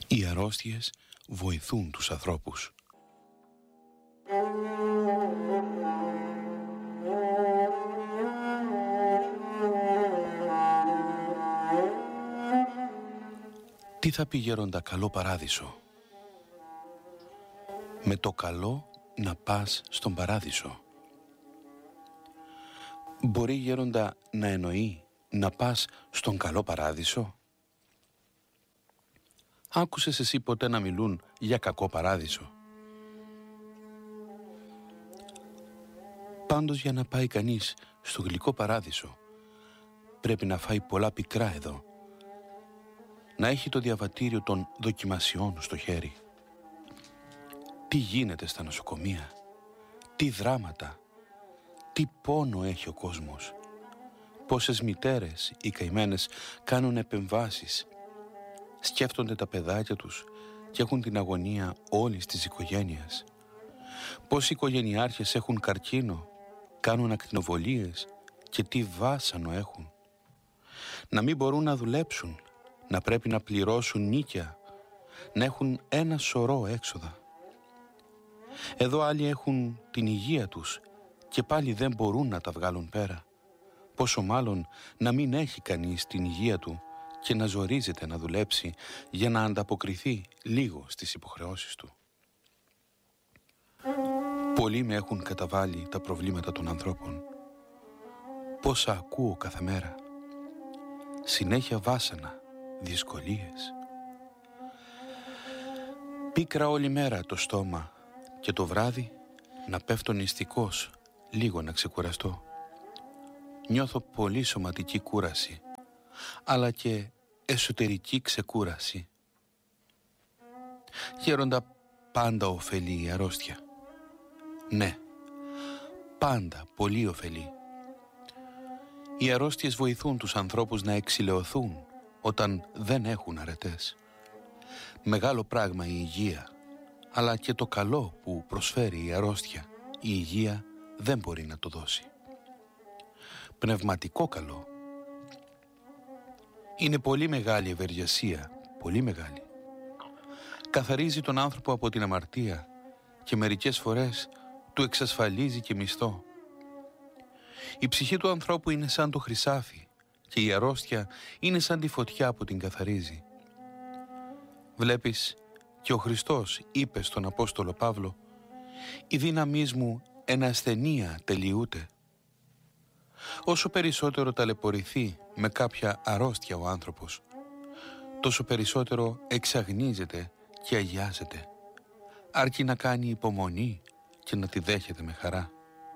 Οι αρρώστιες βοηθούν τους ανθρώπους. Τι θα πει, γέροντα, καλό παράδεισο? Με το καλό να πας στον παράδεισο. Μπορεί, γέροντα, να εννοεί να πας στον καλό παράδεισο? Άκουσες εσύ ποτέ να μιλούν για κακό παράδεισο? Πάντως, για να πάει κανείς στο γλυκό παράδεισο πρέπει να φάει πολλά πικρά εδώ, να έχει το διαβατήριο των δοκιμασιών στο χέρι. Τι γίνεται στα νοσοκομεία, τι δράματα, τι πόνο έχει ο κόσμος, πόσες μητέρες οι καημένες κάνουν επεμβάσεις, σκέφτονται τα παιδάκια τους και έχουν την αγωνία όλης της οικογένειας. Πόσοι οικογενειάρχες έχουν καρκίνο, κάνουν ακτινοβολίες και τι βάσανο έχουν. Να μην μπορούν να δουλέψουν, να πρέπει να πληρώσουν νίκια, να έχουν ένα σωρό έξοδα. Εδώ άλλοι έχουν την υγεία τους και πάλι δεν μπορούν να τα βγάλουν πέρα. Πόσο μάλλον να μην έχει κανείς την υγεία του και να ζορίζεται να δουλέψει για να ανταποκριθεί λίγο στις υποχρεώσεις του. Πολλοί με έχουν καταβάλει τα προβλήματα των ανθρώπων. Πόσα ακούω κάθε μέρα. Συνέχεια βάσανα, δυσκολίες. Πίκρα όλη μέρα το στόμα και το βράδυ να πέφτω νηστικός, λίγο να ξεκουραστώ. Νιώθω πολύ σωματική κούραση, αλλά και εσωτερική ξεκούραση. Γέροντα, πάντα ωφελεί η αρρώστια. Ναι, πάντα πολύ ωφελεί. Οι αρρώστιες βοηθούν τους ανθρώπους να εξηλαιωθούν όταν δεν έχουν αρετές. Μεγάλο πράγμα η υγεία, αλλά και το καλό που προσφέρει η αρρώστια, η υγεία δεν μπορεί να το δώσει. Πνευματικό καλό. Είναι πολύ μεγάλη ευεργεσία, πολύ μεγάλη. Καθαρίζει τον άνθρωπο από την αμαρτία και μερικές φορές του εξασφαλίζει και μισθό. Η ψυχή του ανθρώπου είναι σαν το χρυσάφι και η αρρώστια είναι σαν τη φωτιά που την καθαρίζει. Βλέπεις, και ο Χριστός είπε στον Απόστολο Παύλο «Η δύναμή μου εν ασθενεία τελειούται». Όσο περισσότερο ταλαιπωρηθεί με κάποια αρρώστια ο άνθρωπος, τόσο περισσότερο εξαγνίζεται και αγιάζεται, αρκεί να κάνει υπομονή και να τη δέχεται με χαρά.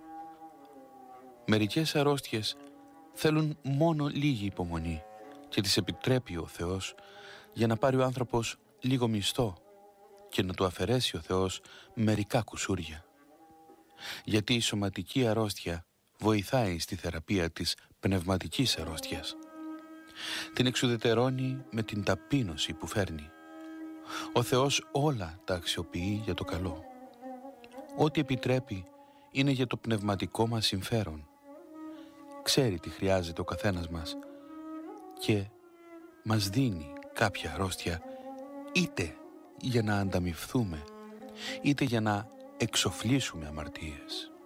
Μερικές αρρώστιες θέλουν μόνο λίγη υπομονή και τις επιτρέπει ο Θεός για να πάρει ο άνθρωπος λίγο μισθό και να του αφαιρέσει ο Θεός μερικά κουσούρια. Γιατί η σωματική αρρώστια βοηθάει στη θεραπεία της πνευματικής αρρώστιας. Την εξουδετερώνει με την ταπείνωση που φέρνει. Ο Θεός όλα τα αξιοποιεί για το καλό. Ό,τι επιτρέπει είναι για το πνευματικό μας συμφέρον. Ξέρει τι χρειάζεται ο καθένας μας και μας δίνει κάποια αρρώστια είτε για να ανταμοιφθούμε είτε για να εξοφλήσουμε αμαρτίες.